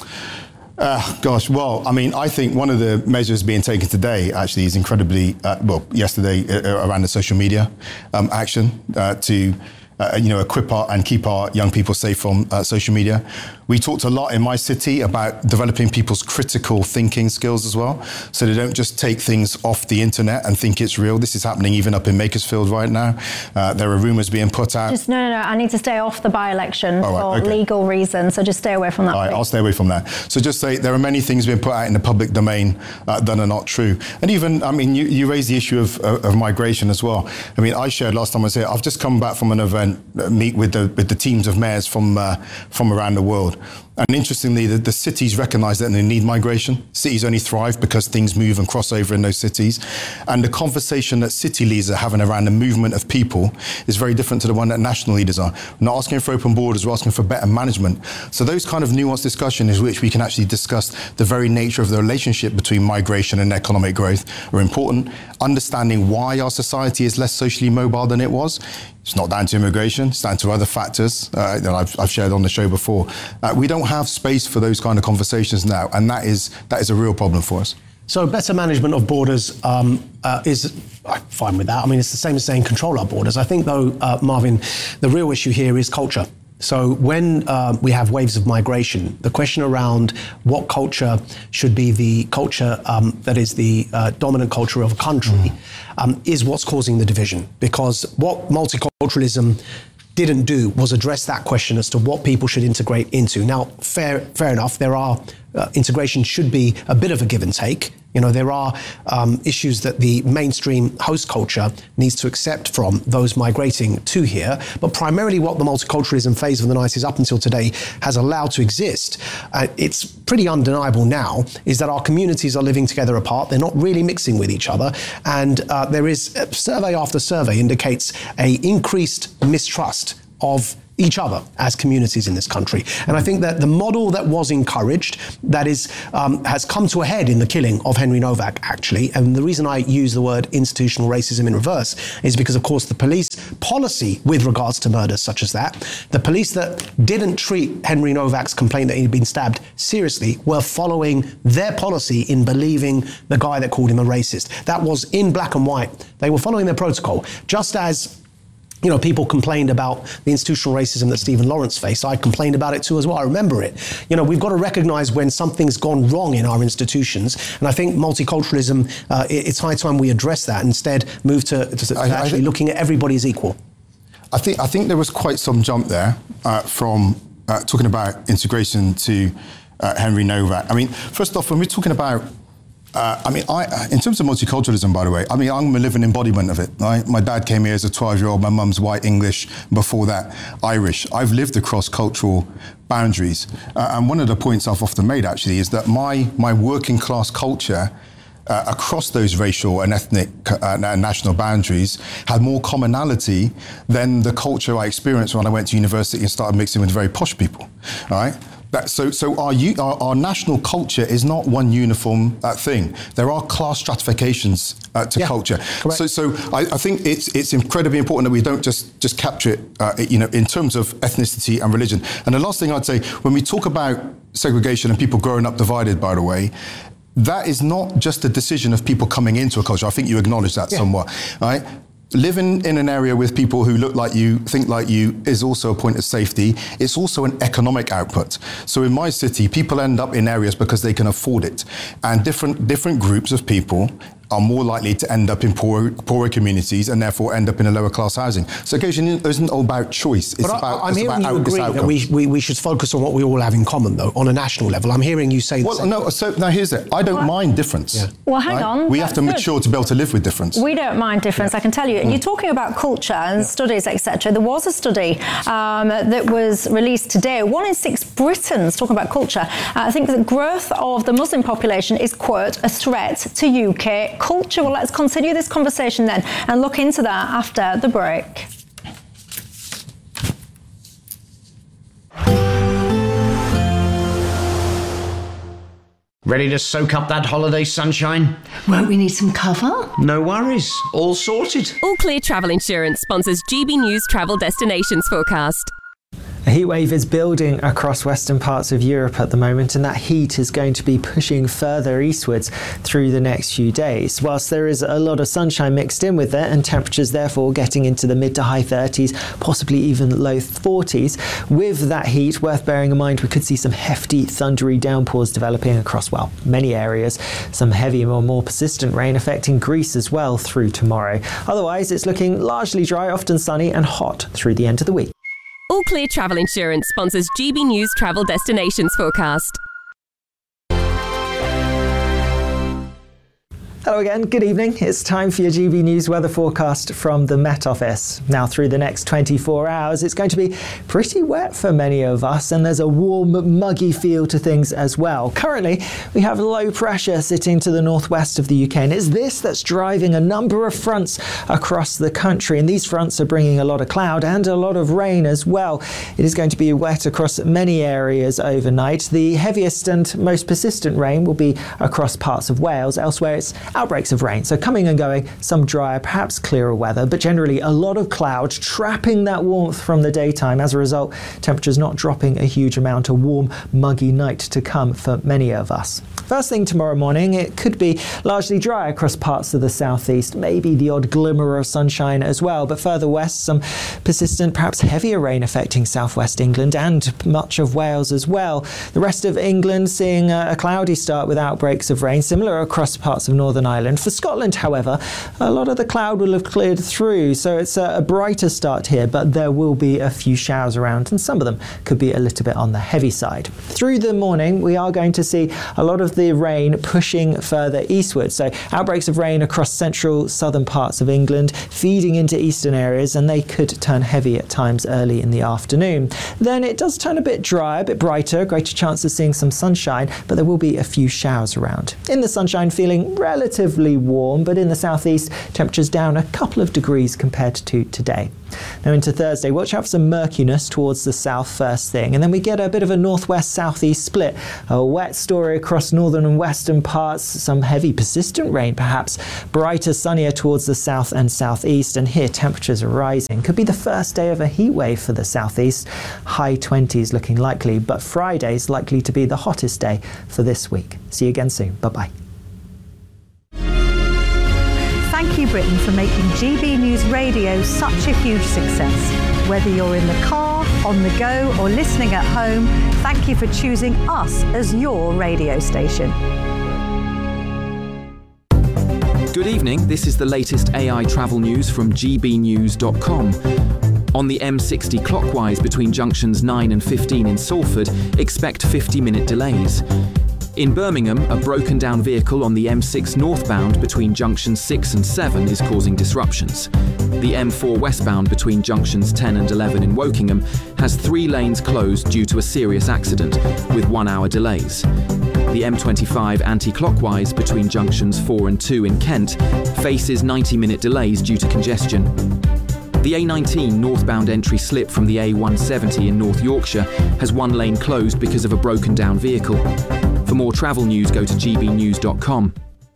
Uh, gosh, well, I mean, I think one of the measures being taken today actually is incredibly, uh, well, yesterday uh, around the social media um, action uh, to, uh, you know, equip our and keep our young people safe from uh, social media. We talked a lot in my city about developing people's critical thinking skills as well, so they don't just take things off the internet and think it's real. This is happening even up in Makersfield right now. Uh, there are rumours being put out. Just no, no, no. I need to stay off the by-election oh, right, for okay. legal reasons. So just stay away from that. All right, I'll stay away from that. So just say there are many things being put out in the public domain uh, that are not true. And even, I mean, you, you raised the issue of, uh, of migration as well. I mean, I shared last time I was here, I've just come back from an event, uh, meet with the with the teams of mayors from uh, from around the world. And interestingly, the, the cities recognise that they need migration. Cities only thrive because things move and cross over in those cities. And the conversation that city leaders are having around the movement of people is very different to the one that national leaders are. We're not asking for open borders, we're asking for better management. So those kind of nuanced discussions in which we can actually discuss the very nature of the relationship between migration and economic growth are important. Understanding why our society is less socially mobile than it was. It's not down to immigration, it's down to other factors uh, that I've, I've shared on the show before. Uh, we don't have space for those kind of conversations now, and that is that is a real problem for us. So better management of borders um, uh, is, I'm fine with that. I mean, it's the same as saying control our borders. I think, though, uh, Marvin, the real issue here is culture. So when uh, we have waves of migration, the question around what culture should be the culture um, that is the uh, dominant culture of a country um, is what's causing the division. Because what multiculturalism didn't do was address that question as to what people should integrate into. Now, fair, fair enough, there are, uh, integration should be a bit of a give and take. You know, there are um, issues that the mainstream host culture needs to accept from those migrating to here. But primarily what the multiculturalism phase of the nineties up until today has allowed to exist, uh, it's pretty undeniable now, is that our communities are living together apart. They're not really mixing with each other. And uh, there is, uh, survey after survey indicates a increased mistrust of each other as communities in this country. And I think that the model that was encouraged, that is, um, has come to a head in the killing of Henry Novak, actually. And the reason I use the word institutional racism in reverse is because, of course, the police policy with regards to murders such as that, the police that didn't treat Henry Novak's complaint that he'd been stabbed seriously were following their policy in believing the guy that called him a racist. That was in black and white. They were following their protocol, just as you know, people complained about the institutional racism that Stephen Lawrence faced. I complained about it too as well. I remember it. You know, we've got to recognise when something's gone wrong in our institutions. And I think multiculturalism, uh, it's high time we address that and instead move to, to, to I, actually I, looking at everybody as equal. I think I think there was quite some jump there uh, from uh, talking about integration to uh, Henry Novak. I mean, first off, when we're talking about Uh, I mean, I, in terms of multiculturalism, by the way, I mean, I'm a living embodiment of it. Right? My dad came here as a twelve-year-old. My mum's white English. Before that, Irish. I've lived across cultural boundaries. Uh, and one of the points I've often made, actually, is that my, my working class culture uh, across those racial and ethnic uh, and national boundaries had more commonality than the culture I experienced when I went to university and started mixing with very posh people. All right? That, so so our, our our national culture is not one uniform uh, thing. There are class stratifications uh, to yeah, culture. Correct. So so I, I think it's it's incredibly important that we don't just just capture it, uh, you know, in terms of ethnicity and religion. And the last thing I'd say, when we talk about segregation and people growing up divided, by the way, that is not just a decision of people coming into a culture. I think you acknowledge that yeah. somewhat, right? Living in an area with people who look like you, think like you, is also a point of safety. It's also an economic output. So in my city, people end up in areas because they can afford it. And different different groups of people are more likely to end up in poorer, poorer communities and therefore end up in a lower class housing. So occasion isn't all about choice. It's but about I'm it's hearing about you out, agree that we, we, we should focus on what we all have in common, though, on a national level. I'm hearing you say... Well, no, so now here's it. I don't what? mind difference. Yeah. Well, hang right? on. We have to good. mature to be able to live with difference. We don't mind difference, yeah. I can tell you. Mm. You're talking about culture and yeah. studies, et cetera. There was a study um, that was released today. One in six Britons, talking about culture, uh, I think the growth of the Muslim population is, quote, a threat to U K culture. Well, let's continue this conversation then and look into that after the break. Ready to soak up that holiday sunshine? Won't we need some cover? No worries. All sorted. All Clear Travel Insurance sponsors G B News Travel Destinations Forecast. A heatwave is building across western parts of Europe at the moment, and that heat is going to be pushing further eastwards through the next few days. Whilst there is a lot of sunshine mixed in with it, and temperatures therefore getting into the mid to high thirties, possibly even low forties, with that heat, worth bearing in mind, we could see some hefty thundery downpours developing across, well, many areas. Some heavy or more persistent rain affecting Greece as well through tomorrow. Otherwise, it's looking largely dry, often sunny and hot through the end of the week. All Clear Travel Insurance sponsors G B News Travel Destinations Forecast. Hello again, good evening. It's time for your G B News weather forecast from the Met Office. Now, through the next twenty-four hours, it's going to be pretty wet for many of us, and there's a warm, muggy feel to things as well. Currently, we have low pressure sitting to the northwest of the U K, and it's this that's driving a number of fronts across the country, and these fronts are bringing a lot of cloud and a lot of rain as well. It is going to be wet across many areas overnight. The heaviest and most persistent rain will be across parts of Wales. Elsewhere, it's outbreaks of rain, so coming and going, some drier, perhaps clearer weather, but generally a lot of cloud trapping that warmth from the daytime. As a result, temperatures not dropping a huge amount, a warm, muggy night to come for many of us. First thing tomorrow morning, it could be largely dry across parts of the southeast, maybe the odd glimmer of sunshine as well, but further west, some persistent, perhaps heavier rain affecting southwest England and much of Wales as well. The rest of England seeing a cloudy start with outbreaks of rain, similar across parts of Northern Ireland. For Scotland, however, a lot of the cloud will have cleared through, so it's a, a brighter start here, but there will be a few showers around, and some of them could be a little bit on the heavy side. Through the morning, we are going to see a lot of the rain pushing further eastward, so outbreaks of rain across central, southern parts of England, feeding into eastern areas, and they could turn heavy at times early in the afternoon. Then it does turn a bit dry, a bit brighter, greater chance of seeing some sunshine, but there will be a few showers around. In the sunshine, feeling relatively warm, but in the southeast, temperatures down a couple of degrees compared to today. Now into Thursday, watch out for some murkiness towards the south first thing, and then we get a bit of a northwest-southeast split. A wet story across northern and western parts, some heavy persistent rain perhaps, brighter, sunnier towards the south and southeast, and here temperatures are rising. Could be the first day of a heat wave for the southeast, high twenties looking likely, but Friday's likely to be the hottest day for this week. See you again soon. Bye-bye. Thank you, Britain, for making G B News Radio such a huge success. Whether you're in the car, on the go, or listening at home, thank you for choosing us as your radio station. Good evening, this is the latest A I travel news from G B news dot com. On the M sixty clockwise between junctions nine and fifteen in Salford, expect fifty minute delays. In Birmingham, a broken down vehicle on the M six northbound between junctions six and seven is causing disruptions. The M four westbound between junctions ten and eleven in Wokingham has three lanes closed due to a serious accident, with one hour delays. The M twenty-five anti-clockwise between junctions four and two in Kent faces ninety minute delays due to congestion. The A nineteen northbound entry slip from the A one seventy in North Yorkshire has one lane closed because of a broken down vehicle. For more travel news, go to G B news dot com.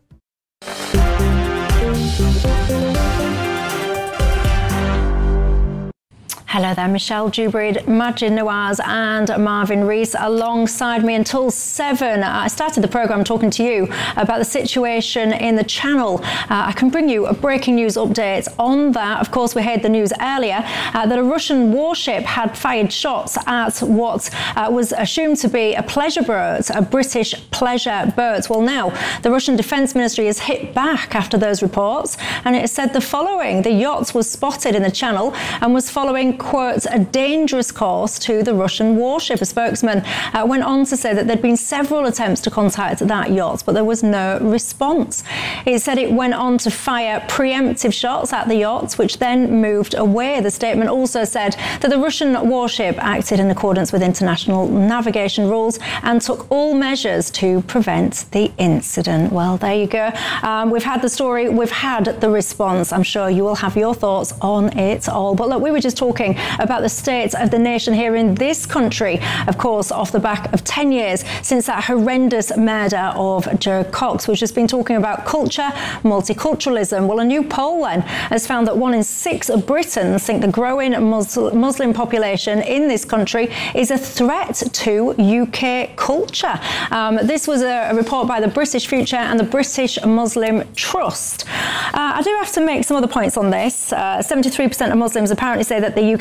Hello there, Michelle Dubrid, Majid Nawaz and Marvin Rees alongside me until seven. I started the programme talking to you about the situation in the Channel. Uh, I can bring you a breaking news update on that. Of course, we heard the news earlier uh, that a Russian warship had fired shots at what uh, was assumed to be a pleasure boat, a British pleasure boat. Well, now the Russian Defence Ministry has hit back after those reports, and it said the following: the yacht was spotted in the Channel and was following, quote, a dangerous course to the Russian warship. A spokesman uh, went on to say that there'd been several attempts to contact that yacht, but there was no response. It said it went on to fire preemptive shots at the yacht, which then moved away. The statement also said that the Russian warship acted in accordance with international navigation rules and took all measures to prevent the incident. Well, there you go. Um, we've had the story, we've had the response. I'm sure you will have your thoughts on it all. But look, we were just talking about the state of the nation here in this country, of course, off the back of ten years since that horrendous murder of Jo Cox. We've just been talking about culture, multiculturalism. Well, a new poll then has found that one in six Britons think the growing Muslim population in this country is a threat to U K culture. Um, this was a, a report by the British Future and the British Muslim Trust. Uh, I do have to make some other points on this. Uh, seventy-three percent of Muslims apparently say that the U K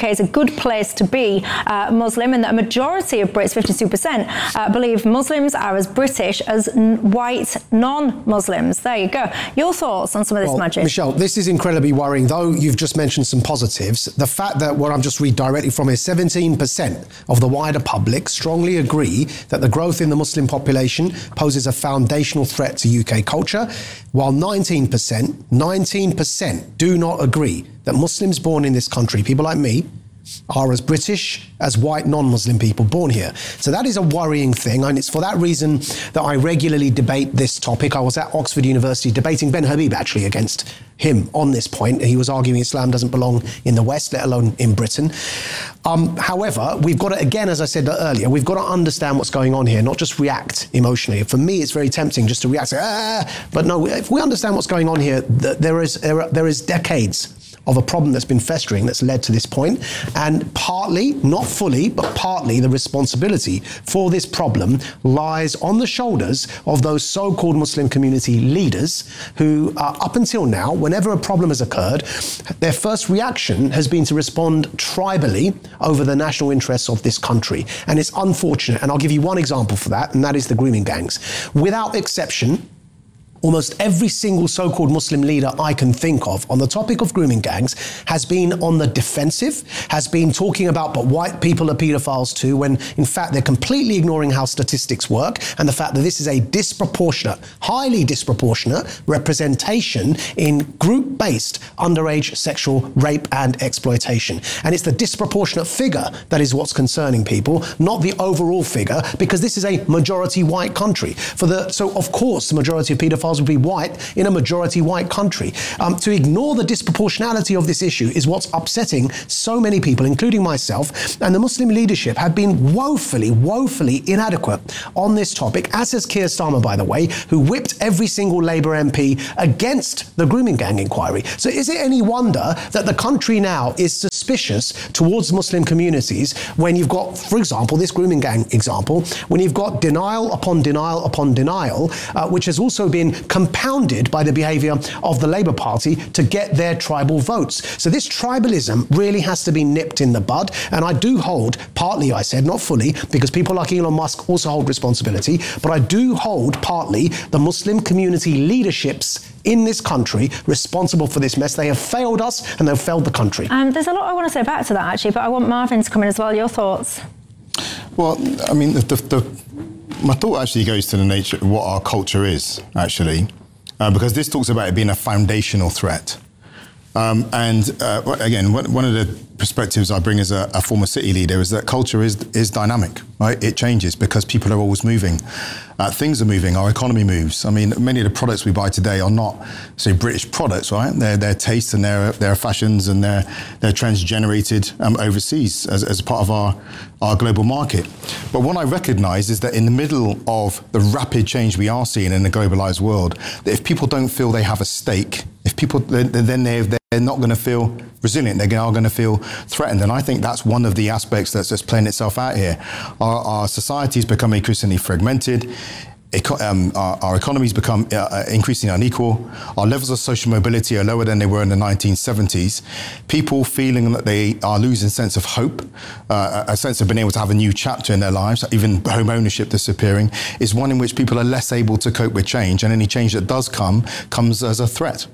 U K is a good place to be uh, Muslim, and that a majority of Brits, fifty-two percent, uh, believe Muslims are as British as n- white non-Muslims. There you go. Your thoughts on some of this well, magic? Michelle, this is incredibly worrying. Though you've just mentioned some positives, the fact that what I'm just read directly from is seventeen percent of the wider public strongly agree that the growth in the Muslim population poses a foundational threat to U K culture, while nineteen percent, nineteen percent do not agree that Muslims born in this country, people like me, are as British as white non-Muslim people born here. So that is a worrying thing, and it's for that reason that I regularly debate this topic. I was at Oxford University debating Ben Habib actually against him on this point. He was arguing Islam doesn't belong in the West, let alone in Britain. Um, however, we've got to, again, as I said earlier, we've got to understand what's going on here, not just react emotionally. For me, it's very tempting just to react, say, ah, but no, if we understand what's going on here, there is, there is decades of a problem that's been festering that's led to this point, and partly, not fully, but partly the responsibility for this problem lies on the shoulders of those so-called Muslim community leaders who, uh, up until now, whenever a problem has occurred, their first reaction has been to respond tribally over the national interests of this country. And it's unfortunate, and I'll give you one example for that, and that is the grooming gangs. Without exception, almost every single so-called Muslim leader I can think of on the topic of grooming gangs has been on the defensive, has been talking about, but white people are paedophiles too, when in fact they're completely ignoring how statistics work and the fact that this is a disproportionate, highly disproportionate representation in group-based underage sexual rape and exploitation. And it's the disproportionate figure that is what's concerning people, not the overall figure, because this is a majority white country. For the so of course the majority of paedophiles would be white in a majority white country. Um, to ignore the disproportionality of this issue is what's upsetting so many people, including myself, and the Muslim leadership have been woefully, woefully inadequate on this topic, as has Keir Starmer, by the way, who whipped every single Labour M P against the grooming gang inquiry. So is it any wonder that the country now is suspicious towards Muslim communities when you've got, for example, this grooming gang example, when you've got denial upon denial upon denial, uh, which has also been compounded by the behaviour of the Labour Party to get their tribal votes. So this tribalism really has to be nipped in the bud, and I do hold, partly I said, not fully, because people like Elon Musk also hold responsibility, but I do hold partly the Muslim community leaderships in this country responsible for this mess. They have failed us and they've failed the country. Um, there's a lot I want to say back to that actually, but I want Marvin to come in as well. Your thoughts? Well, I mean, the, the, the my thought actually goes to the nature of what our culture is, actually, uh, because this talks about it being a foundational threat. Um, and uh, again, one of the perspectives I bring as a, a former city leader is that culture is is dynamic, right? It changes because people are always moving. Uh, things are moving, our economy moves. I mean, many of the products we buy today are not, say, British products, right? They're, they're tastes and their their fashions and they're, they're trans-generated um, overseas as, as part of our, our global market. But what I recognise is that in the middle of the rapid change we are seeing in the globalised world, that if people don't feel they have a stake, if people, then they're, they're not going to feel resilient, they are going to feel threatened. And I think that's one of the aspects that's just playing itself out here. Our, our society's become increasingly fragmented. Eco- um, our, our economies become uh, increasingly unequal. Our levels of social mobility are lower than they were in the nineteen seventies. People feeling that they are losing sense of hope, uh, a sense of being able to have a new chapter in their lives, even home ownership disappearing, is one in which people are less able to cope with change, and any change that does come, comes as a threat.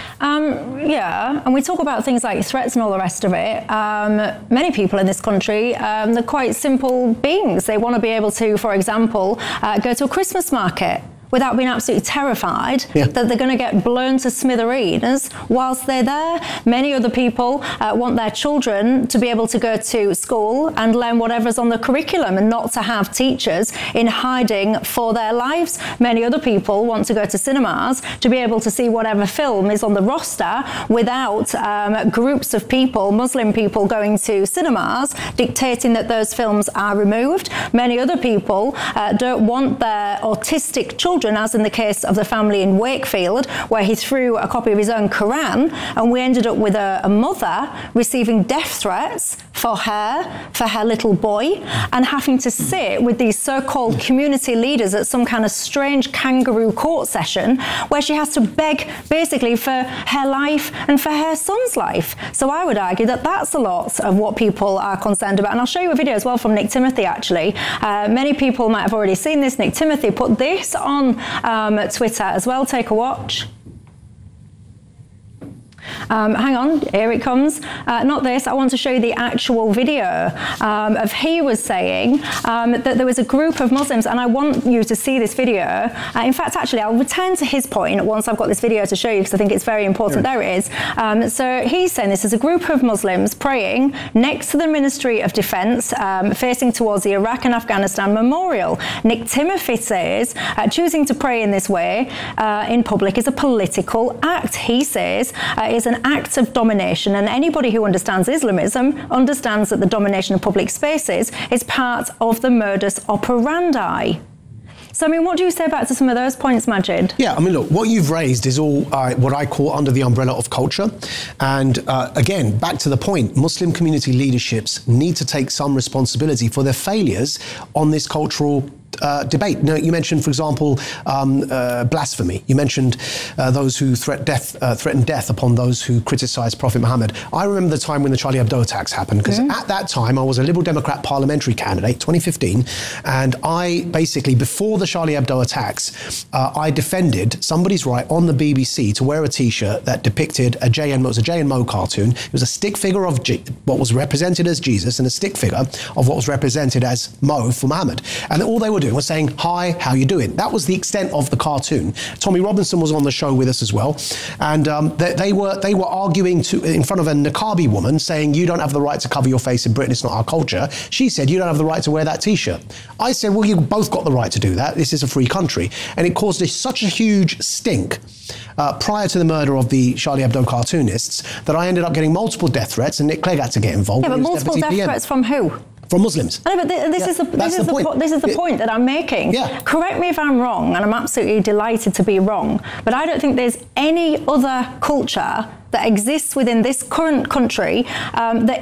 Um, yeah, and we talk about things like threats and all the rest of it. Um, many people in this country, um, they're quite simple beings. They want to be able to, for example, uh, go to a Christmas market without being absolutely terrified yeah. that they're going to get blown to smithereens whilst they're there. Many other people uh, want their children to be able to go to school and learn whatever's on the curriculum and not to have teachers in hiding for their lives. Many other people want to go to cinemas to be able to see whatever film is on the roster without um, groups of people, Muslim people, going to cinemas dictating that those films are removed. Many other people uh, don't want their autistic children, as in the case of the family in Wakefield, where he threw a copy of his own Quran, and we ended up with a, a mother receiving death threats for her, for her little boy, and having to sit with these so-called community leaders at some kind of strange kangaroo court session where she has to beg basically for her life and for her son's life. So I would argue that that's a lot of what people are concerned about. And I'll show you a video as well from Nick Timothy, actually. Uh, many people might have already seen this. Nick Timothy put this on um, Twitter as well. Take a watch. Um, hang on, here it comes. Uh, not this, I want to show you the actual video um, of he was saying um, that there was a group of Muslims, and I want you to see this video. Uh, in fact, actually, I'll return to his point once I've got this video to show you because I think it's very important. There it is. Um, so he's saying this is a group of Muslims praying next to the Ministry of Defence, um, facing towards the Iraq and Afghanistan memorial. Nick Timothy says uh, choosing to pray in this way uh, in public is a political act. He says uh, is an act of domination, and anybody who understands Islamism understands that the domination of public spaces is part of the modus operandi. So, I mean, what do you say back to some of those points, Majid? Yeah, I mean, look, what you've raised is all uh, what I call under the umbrella of culture. And uh, again, back to the point, Muslim community leaderships need to take some responsibility for their failures on this cultural Uh, debate. Now, you mentioned, for example, um, uh, blasphemy. You mentioned uh, those who threat death, uh, threaten death upon those who criticise Prophet Muhammad. I remember the time when the Charlie Hebdo attacks happened, because mm. at that time I was a Liberal Democrat parliamentary candidate, twenty fifteen, and I basically, before the Charlie Hebdo attacks, uh, I defended somebody's right on the B B C to wear a T-shirt that depicted a J N Mo, it was a J N Mo cartoon. It was a stick figure of G, what was represented as Jesus, and a stick figure of what was represented as Mo for Muhammad. And all they were doing was saying, hi, how you doing? That was the extent of the cartoon. Tommy Robinson was on the show with us as well. And um, they, they were they were arguing to in front of a niqabi woman saying, you don't have the right to cover your face in Britain, it's not our culture. She said, you don't have the right to wear that T-shirt. I said, well, you both got the right to do that. This is a free country. And it caused a, such a huge stink uh, prior to the murder of the Charlie Hebdo cartoonists that I ended up getting multiple death threats, and Nick Clegg had to get involved. Yeah, but multiple death threats from who? From Muslims. No, but th- this, yeah, is the, this, is the, the po- this is the it, point that I'm making. Yeah. Correct me if I'm wrong, and I'm absolutely delighted to be wrong, but I don't think there's any other culture that exists within this current country um, that